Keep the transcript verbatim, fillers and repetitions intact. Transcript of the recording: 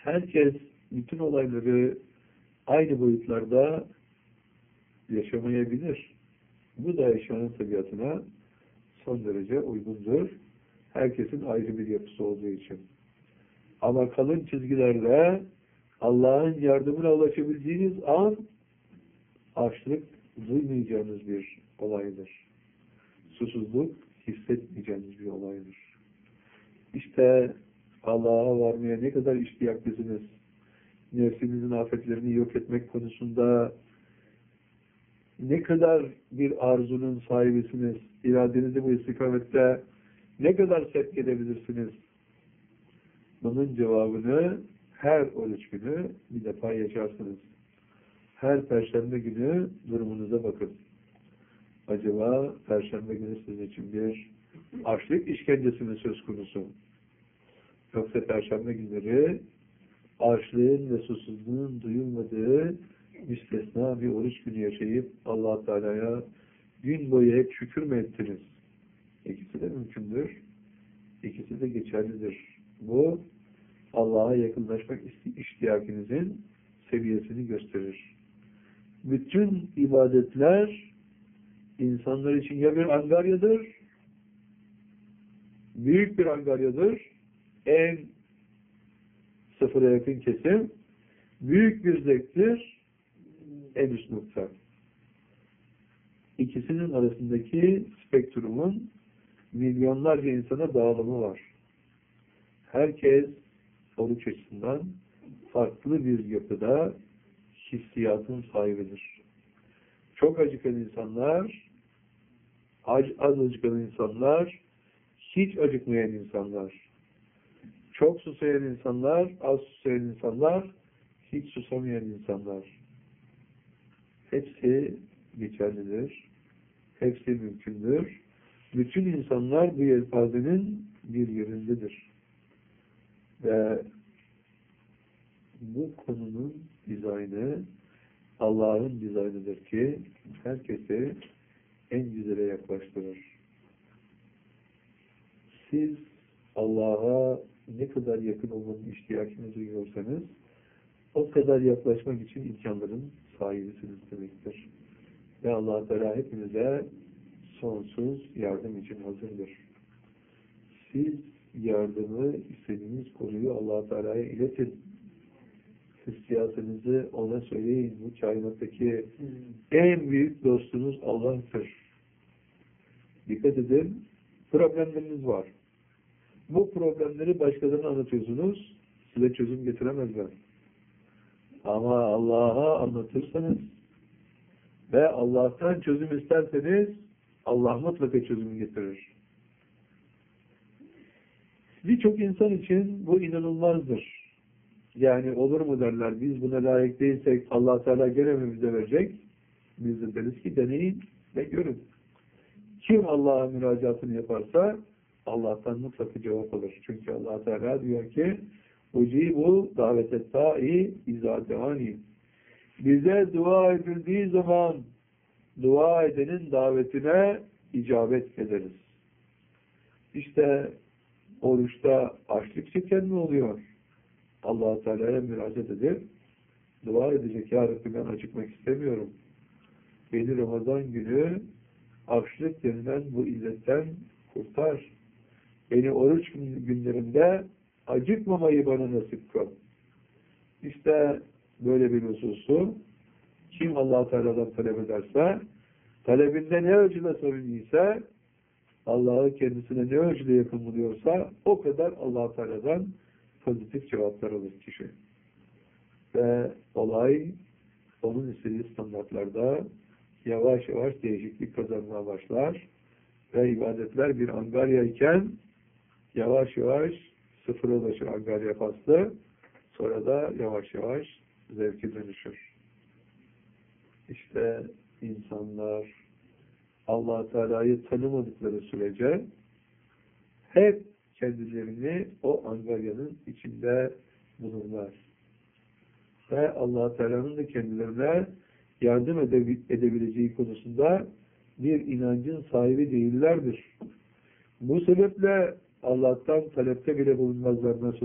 herkes bütün olayları aynı boyutlarda yaşamayabilir. Bu da yaşanan tabiatına son derece uygundur. Herkesin ayrı bir yapısı olduğu için. Ama kalın çizgilerle Allah'ın yardımına ulaşabildiğiniz an açlık duymayacağınız bir olaydır. Susuzluk hissetmeyeceğiniz bir olaydır. İşte Allah'a varmaya ne kadar iştiyaklısınız, nefsinizin afetlerini yok etmek konusunda ne kadar bir arzunun sahibisiniz, iradenizi bu istikamette ne kadar sevk edebilirsiniz? Bunun cevabını her oruç günü bir defa yaşarsınız. Her perşembe günü durumunuza bakın. Acaba perşembe günü sizin için bir açlık işkencesi mi söz konusu? Yoksa perşembe günleri açlığın ve susuzluğun duyulmadığı müstesna bir oruç günü yaşayıp Allah Teala'ya gün boyu hep şükür mü ettiniz? İkisi de mümkündür. İkisi de geçerlidir. Bu Allah'a yakınlaşmak iştiyakinizin seviyesini gösterir. Bütün ibadetler insanlar için ya bir angaryadır, büyük bir angaryadır, en sıfıra yakın kesim, büyük bir zevktir, en üst nokta. İkisinin arasındaki spektrumun milyonlarca insana dağılımı var. Herkes oruç açısından farklı bir yapıda hissiyatın sahibidir. Çok acıkan insanlar, az acıkan insanlar, hiç acıkmayan insanlar. Çok susayan insanlar, az susayan insanlar, hiç susamayan insanlar. Hepsi geçerlidir. Hepsi mümkündür. Bütün insanlar bu yelpazenin bir yerindedir. Ve bu konunun dizaynı Allah'ın dizaynıdır ki herkesi en güzele yaklaştırır. Siz Allah'a ne kadar yakın olmanın iştiyakını duyuyorsanız o kadar yaklaşmak için imkanların sahibisiniz demektir. Ve Allah Teala hepinize sonsuz yardım için hazırdır. Siz yardımı istediğiniz konuyu Allah Teala'ya iletin. Hissiyatınızı ona söyleyin. Bu kainattaki en büyük dostunuz Allah'tır. Dikkat edin, problemleriniz var. Bu problemleri başkalarına anlatıyorsunuz, size çözüm getiremezler. Ama Allah'a anlatırsanız ve Allah'tan çözüm isterseniz Allah mutlaka çözüm getirir. Birçok insan için bu inanılmazdır. Yani olur mu derler, biz buna layık değilsek Allah Teala gene mi bize verecek? Biz de deriz ki deneyin ve görün. Kim Allah'a müracaatını yaparsa Allah'tan mutlaka cevap alır. Çünkü Allah Teala diyor ki ucibu davetet ta'i izâ deâni. Bize dua edildiği zaman dua edenin davetine icabet ederiz. İşte oruçta açlık çeken mi oluyor? Allah Teala'ya müracaat edip dua edecek. Ya Rabbi ben acıkmak istemiyorum. Beni Ramazan günü açlık denilen bu illetten kurtar. Beni oruç günlerinde acıkmamayı bana nasip kıl. İşte böyle bir hususu kim Allah Teala'dan talep ederse, talebinde ne ölçüde samimiyse, Allah'ı kendisine ne ölçüde yakın buluyorsa o kadar Allah Teala'dan pozitif cevaplar alır kişi. Ve olay onun istediği standartlarda yavaş yavaş değişiklik kazanmaya başlar ve ibadetler bir angarya iken yavaş yavaş sıfıra ulaşır angarya faslı, sonra da yavaş yavaş zevke dönüşür. İşte insanlar Allah Teala'yı tanımadıkları sürece hep kendilerini o angaryanın içinde bulurlar. Ve Allah Teala'nın da kendilerine yardım edebileceği konusunda bir inancın sahibi değillerdir. Bu sebeple Allah'tan talepte bile bulunmazlar. Nasıl